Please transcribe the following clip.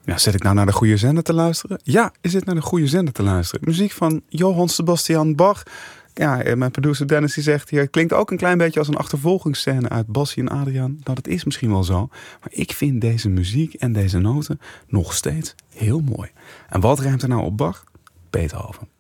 Ja, zit ik nou naar de goede zender te luisteren? Ja, is dit naar de goede zender te luisteren? Muziek van Johann Sebastian Bach. Ja, mijn producer Dennis die zegt hier... klinkt ook een klein beetje als een achtervolgingsscène uit Bassie en Adriaan. Nou, dat is misschien wel zo. Maar ik vind deze muziek en deze noten nog steeds heel mooi. En wat rijmt er nou op Bach? Beethoven.